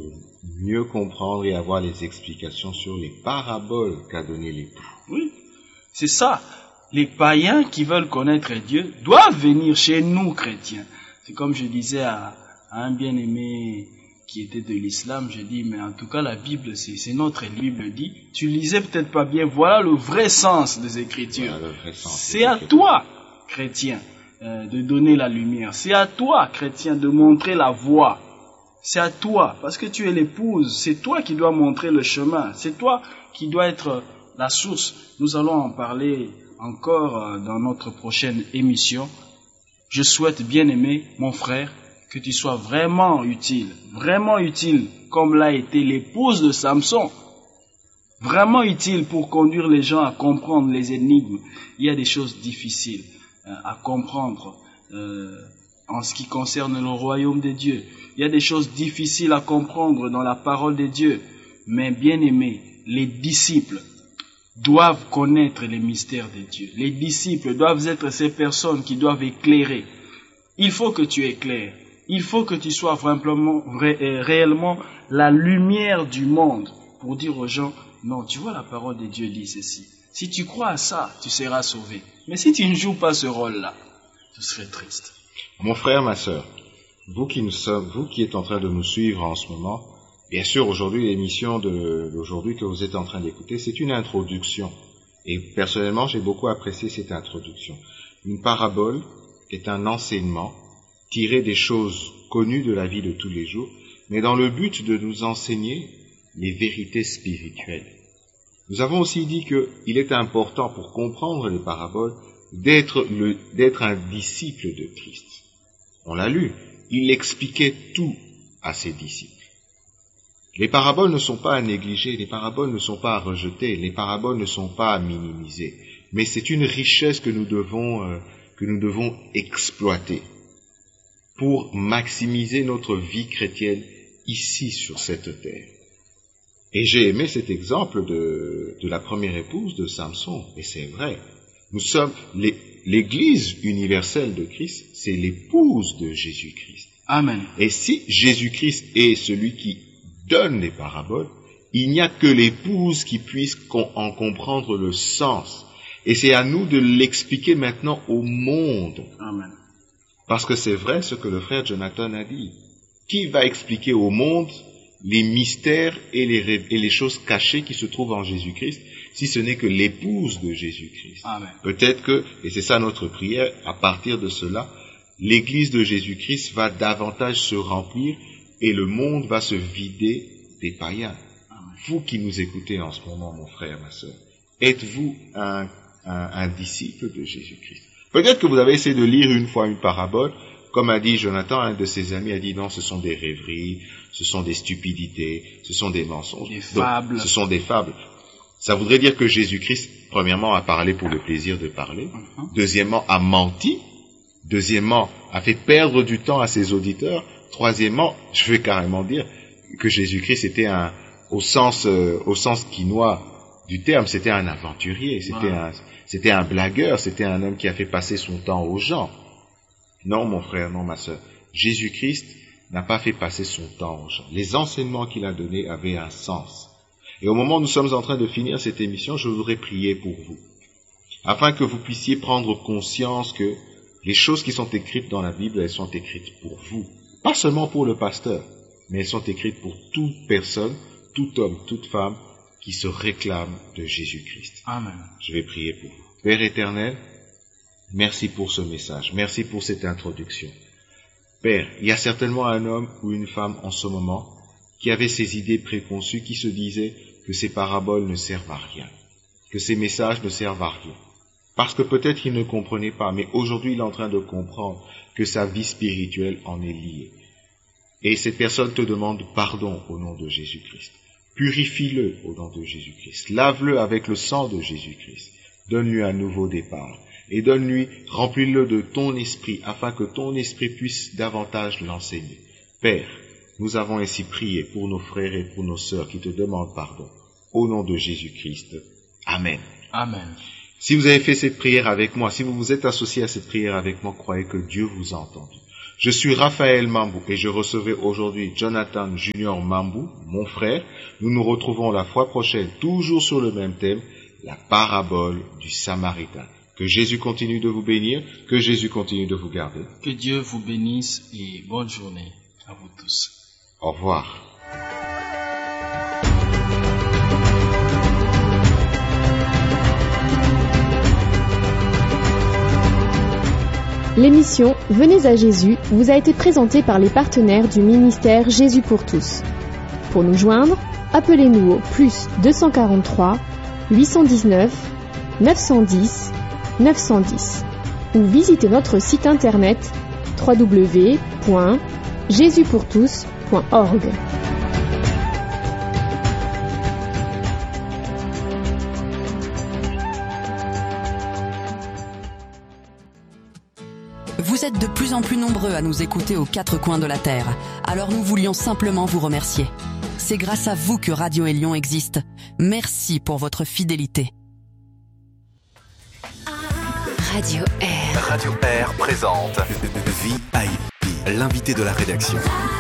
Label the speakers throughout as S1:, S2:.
S1: mieux comprendre et avoir les explications sur les paraboles qu'a donné l'époux.
S2: Oui, c'est ça. Les païens qui veulent connaître Dieu doivent venir chez nous, chrétiens. C'est comme je disais à un bien-aimé qui était de l'islam, je dis, mais en tout cas la Bible, c'est notre Bible dit, tu lisais peut-être pas bien, voilà le vrai sens des Écritures.
S1: Voilà
S2: c'est à toi, chrétien, de donner la lumière. C'est à toi, chrétien, de montrer la voie. C'est à toi, parce que tu es l'épouse, c'est toi qui dois montrer le chemin, c'est toi qui dois être la source. Nous allons en parler encore dans notre prochaine émission. Je souhaite, bien-aimé, mon frère, que tu sois vraiment utile, comme l'a été l'épouse de Samson. Vraiment utile pour conduire les gens à comprendre les énigmes. Il y a des choses difficiles à comprendre en ce qui concerne le royaume de Dieu. Il y a des choses difficiles à comprendre dans la parole de Dieu. Mais bien-aimés, les disciples doivent connaître les mystères de Dieu. Les disciples doivent être ces personnes qui doivent éclairer. Il faut que tu éclaires. Il faut que tu sois réellement la lumière du monde pour dire aux gens, non, tu vois la parole de Dieu dit ceci. Si tu crois à ça, tu seras sauvé. Mais si tu ne joues pas ce rôle-là, tu serais triste.
S1: Mon frère, ma sœur, vous qui êtes en train de nous suivre en ce moment, bien sûr, aujourd'hui, l'émission d'aujourd'hui que vous êtes en train d'écouter, c'est une introduction. Et personnellement, j'ai beaucoup apprécié cette introduction. Une parabole est un enseignement tiré des choses connues de la vie de tous les jours, mais dans le but de nous enseigner les vérités spirituelles. Nous avons aussi dit qu'il est important pour comprendre les paraboles d'être un disciple de Christ. On l'a lu, il expliquait tout à ses disciples. Les paraboles ne sont pas à négliger, les paraboles ne sont pas à rejeter, les paraboles ne sont pas à minimiser, mais c'est une richesse que nous devons exploiter pour maximiser notre vie chrétienne ici sur cette terre. Et j'ai aimé cet exemple de la première épouse de Samson, et c'est vrai. Nous sommes l'Église universelle de Christ, c'est l'épouse de Jésus-Christ.
S2: Amen.
S1: Et si Jésus-Christ est celui qui donne les paraboles, il n'y a que l'épouse qui puisse en comprendre le sens. Et c'est à nous de l'expliquer maintenant au monde.
S2: Amen.
S1: Parce que c'est vrai ce que le frère Jonathan a dit. Qui va expliquer au monde les mystères et les choses cachées qui se trouvent en Jésus-Christ, si ce n'est que l'épouse de Jésus-Christ?
S2: Amen.
S1: Peut-être que, et c'est ça notre prière, à partir de cela, l'Église de Jésus-Christ va davantage se remplir et le monde va se vider des païens.
S2: Amen.
S1: Vous qui nous écoutez en ce moment, mon frère, ma sœur, êtes-vous un disciple de Jésus-Christ? Peut-être que vous avez essayé de lire une fois une parabole, comme a dit Jonathan, un de ses amis a dit non, ce sont des rêveries, ce sont des stupidités, ce sont des mensonges.
S2: Des fables.
S1: Donc, ce sont des fables. Ça voudrait dire que Jésus-Christ, premièrement, a parlé pour le plaisir de parler, deuxièmement, a menti, deuxièmement, a fait perdre du temps à ses auditeurs, troisièmement, je vais carrément dire que Jésus-Christ était au sens quinois du terme, c'était un aventurier, c'était un blagueur, c'était un homme qui a fait passer son temps aux gens. Non, mon frère, non, ma sœur. Jésus-Christ n'a pas fait passer son temps aux gens. Les enseignements qu'il a donnés avaient un sens. Et au moment où nous sommes en train de finir cette émission, je voudrais prier pour vous, afin que vous puissiez prendre conscience que les choses qui sont écrites dans la Bible, elles sont écrites pour vous. Pas seulement pour le pasteur, mais elles sont écrites pour toute personne, tout homme, toute femme qui se réclame de Jésus-Christ.
S2: Amen.
S1: Je vais prier pour vous. Père éternel, merci pour ce message, merci pour cette introduction. Père, il y a certainement un homme ou une femme en ce moment qui avait ces idées préconçues, qui se disait que ces paraboles ne servent à rien, que ces messages ne servent à rien. Parce que peut-être il ne comprenait pas, mais aujourd'hui il est en train de comprendre que sa vie spirituelle en est liée. Et cette personne te demande pardon au nom de Jésus-Christ. Purifie-le au nom de Jésus-Christ. Lave-le avec le sang de Jésus-Christ. Donne-lui un nouveau départ. Et donne-lui, remplis-le de ton esprit, afin que ton esprit puisse davantage l'enseigner. Père, nous avons ainsi prié pour nos frères et pour nos sœurs qui te demandent pardon. Au nom de Jésus-Christ. Amen.
S2: Amen.
S1: Si vous avez fait cette prière avec moi, si vous vous êtes associé à cette prière avec moi, croyez que Dieu vous a entendu. Je suis Raphaël Mambou et je recevais aujourd'hui Jonathan Junior Mambou, mon frère. Nous nous retrouvons la fois prochaine, toujours sur le même thème, la parabole du Samaritain. Que Jésus continue de vous bénir, que Jésus continue de vous garder.
S2: Que Dieu vous bénisse et bonne journée à vous tous.
S1: Au revoir.
S3: L'émission Venez à Jésus vous a été présentée par les partenaires du ministère Jésus pour tous. Pour nous joindre, appelez-nous au +243 819 910 910 ou visitez notre site internet www.jesuspourtous.org.
S4: Vous êtes de plus en plus nombreux à nous écouter aux quatre coins de la Terre. Alors nous voulions simplement vous remercier. C'est grâce à vous que Radio Élion existe. Merci pour votre fidélité.
S5: Radio Air.
S6: Radio Air présente VIP, l'invité de la rédaction.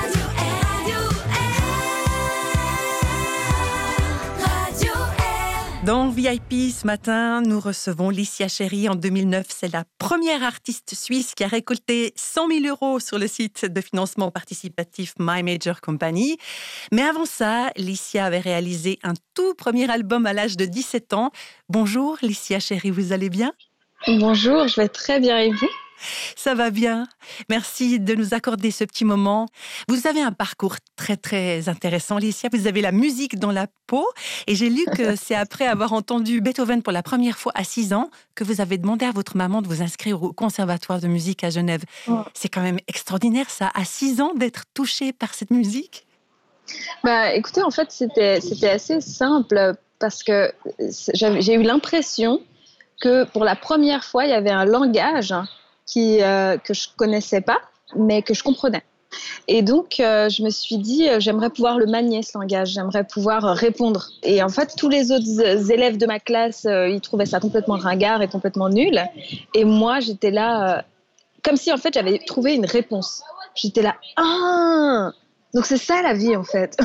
S5: Dans VIP ce matin, nous recevons Licia Chéry. En 2009, c'est la première artiste suisse qui a récolté 100 000 € sur le site de financement participatif My Major Company. Mais avant ça, Licia avait réalisé un tout premier album à l'âge de 17 ans. Bonjour Licia Chéry, vous allez bien ?
S7: Bonjour, je vais très bien et vous ?
S5: Ça va bien. Merci de nous accorder ce petit moment. Vous avez un parcours très, très intéressant, Licia. Vous avez la musique dans la peau. Et j'ai lu que c'est après avoir entendu Beethoven pour la première fois à 6 ans que vous avez demandé à votre maman de vous inscrire au Conservatoire de musique à Genève. Oh. C'est quand même extraordinaire, ça, à 6 ans, d'être touchée par cette musique.
S7: Écoutez, en fait, c'était assez simple parce que j'ai eu l'impression que pour la première fois, il y avait un langage que je connaissais pas, mais que je comprenais. Et donc, je me suis dit, j'aimerais pouvoir le manier, ce langage, j'aimerais pouvoir répondre. Et en fait, tous les autres élèves de ma classe, ils trouvaient ça complètement ringard et complètement nul. Et moi, j'étais là, comme si, en fait, j'avais trouvé une réponse. J'étais là, donc c'est ça la vie, en fait.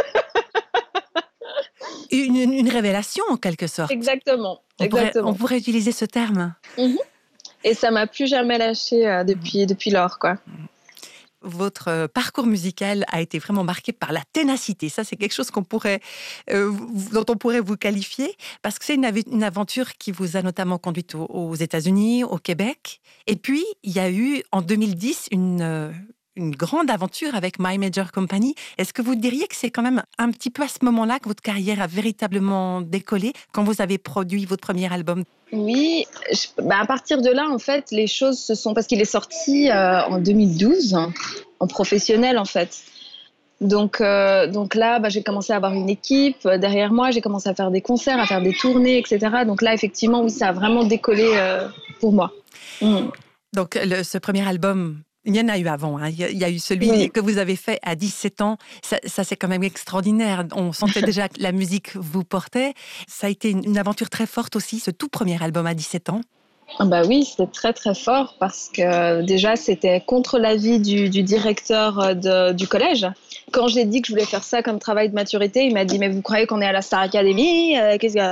S5: Une révélation, en quelque sorte.
S7: Exactement.
S5: On pourrait utiliser ce terme.
S7: Mm-hmm. Et ça m'a plus jamais lâché depuis lors, quoi.
S5: Votre parcours musical a été vraiment marqué par la ténacité. Ça, c'est quelque chose dont on pourrait vous qualifier, parce que c'est une aventure qui vous a notamment conduite aux États-Unis, au Québec. Et puis, il y a eu, en 2010, une grande aventure avec My Major Company. Est-ce que vous diriez que c'est quand même un petit peu à ce moment-là que votre carrière a véritablement décollé, quand vous avez produit votre premier album ?
S7: Oui, à partir de là, en fait, les choses se sont... Parce qu'il est sorti en 2012, en professionnel, en fait. Donc là, j'ai commencé à avoir une équipe derrière moi, j'ai commencé à faire des concerts, à faire des tournées, etc. Donc là, effectivement, oui, ça a vraiment décollé pour moi.
S5: Donc, ce premier album... Il y en a eu avant, hein. Il y a eu celui que vous avez fait à 17 ans. Ça, c'est quand même extraordinaire. On sentait déjà que la musique vous portait. Ça a été une aventure très forte aussi, ce tout premier album à 17 ans.
S7: Oui, c'était très très fort parce que déjà, c'était contre l'avis du directeur du collège. Quand j'ai dit que je voulais faire ça comme travail de maturité, il m'a dit « Mais vous croyez qu'on est à la Star Academy ? Qu'est-ce que... »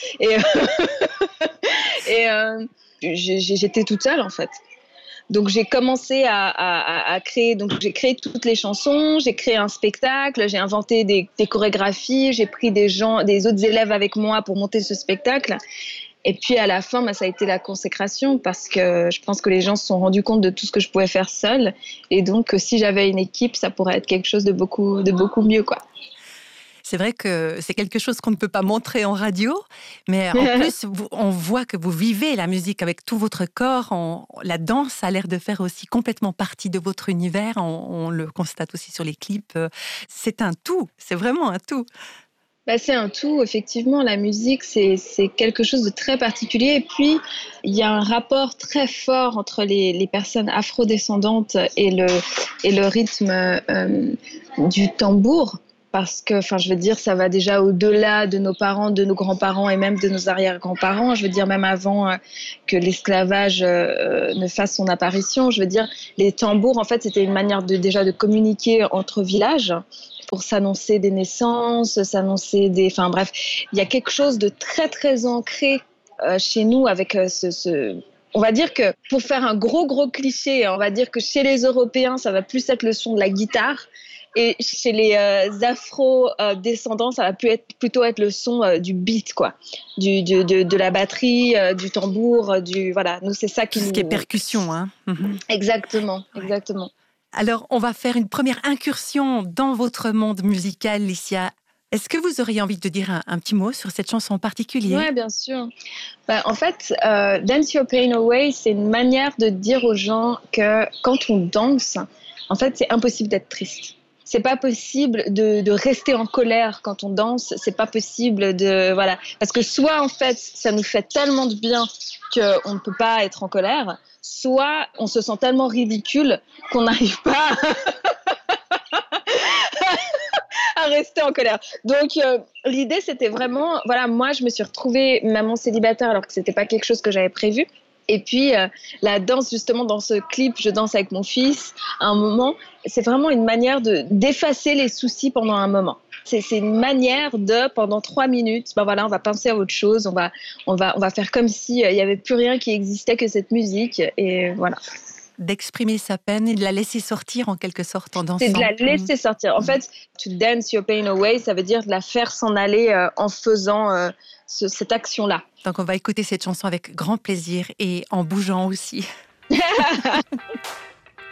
S7: Et j'étais toute seule, en fait. Donc j'ai commencé à créer, donc j'ai créé toutes les chansons, j'ai créé un spectacle, j'ai inventé des chorégraphies, j'ai pris des autres élèves avec moi pour monter ce spectacle. Et puis à la fin, ça a été la consécration parce que je pense que les gens se sont rendus compte de tout ce que je pouvais faire seule. Et donc si j'avais une équipe, ça pourrait être quelque chose de beaucoup mieux, quoi.
S5: C'est vrai que c'est quelque chose qu'on ne peut pas montrer en radio, mais en plus, on voit que vous vivez la musique avec tout votre corps. La danse a l'air de faire aussi complètement partie de votre univers. On le constate aussi sur les clips. C'est un tout, c'est vraiment un tout.
S7: C'est un tout, effectivement. La musique, c'est quelque chose de très particulier. Et puis, il y a un rapport très fort entre les personnes afrodescendantes et le rythme du tambour. parce que, enfin, je veux dire, ça va déjà au-delà de nos parents, de nos grands-parents et même de nos arrière-grands-parents. Je veux dire, même avant que l'esclavage ne fasse son apparition. Je veux dire, les tambours, en fait, c'était une manière déjà de communiquer entre villages pour s'annoncer des naissances, s'annoncer des... Enfin bref, il y a quelque chose de très, très ancré chez nous avec On va dire que, pour faire un gros cliché, on va dire que chez les Européens, ça va plus être le son de la guitare. Et chez les afro-descendants, ça va plutôt être le son du beat, quoi. De la batterie, du tambour, voilà. Nous, c'est ça qui
S5: nous... Ce qui est percussion, hein.
S7: Exactement, exactement.
S5: Alors, on va faire une première incursion dans votre monde musical, Licia. Est-ce que vous auriez envie de dire un petit mot sur cette chanson en particulier?
S7: Oui, bien sûr. En fait, Dance Your Pain Away, c'est une manière de dire aux gens que quand on danse, en fait, c'est impossible d'être triste. C'est pas possible de rester en colère quand on danse. C'est pas possible voilà. Parce que soit, en fait, ça nous fait tellement de bien qu'on ne peut pas être en colère, soit on se sent tellement ridicule qu'on n'arrive pas à rester en colère. Donc, l'idée, c'était vraiment... Voilà, moi, je me suis retrouvée maman célibataire alors que c'était pas quelque chose que j'avais prévu. Et puis, la danse, justement, dans ce clip, je danse avec mon fils à un moment. C'est vraiment une manière d'effacer les soucis pendant un moment. C'est une manière pendant 3 minutes, voilà, on va penser à autre chose, on va faire comme s'il n'y avait plus rien qui existait que cette musique. Et voilà.
S5: D'exprimer sa peine et de la laisser sortir en quelque sorte en dansant.
S7: C'est de la laisser sortir. En fait, to dance your pain away, ça veut dire de la faire s'en aller en faisant cette action-là.
S5: Donc on va écouter cette chanson avec grand plaisir et en bougeant aussi.